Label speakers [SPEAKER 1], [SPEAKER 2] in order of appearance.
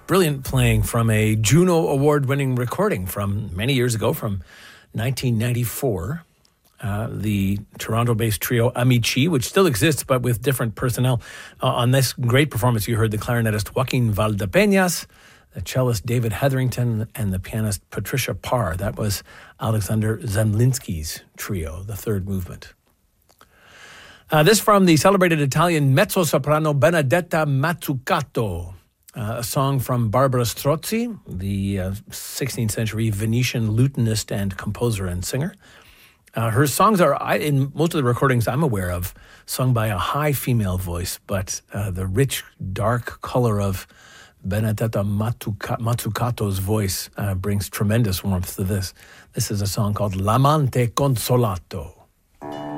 [SPEAKER 1] Brilliant playing from a Juno Award-winning recording from many years ago, from 1994. The Toronto-based trio Amici, which still exists but with different personnel. On this great performance, you heard the clarinetist Joaquin Valdepeñas, the cellist David Hetherington, and the pianist Patricia Parr. That was Alexander Zemlinsky's trio, the third movement. This from the celebrated Italian mezzo-soprano Benedetta Mazzucato, a song from Barbara Strozzi, the 16th century Venetian lutenist and composer and singer. Her songs are, in most of the recordings I'm aware of, sung by a high female voice, but the rich, dark color of Benedetta Mazzucato's voice brings tremendous warmth to this. This is a song called L'amante consolato.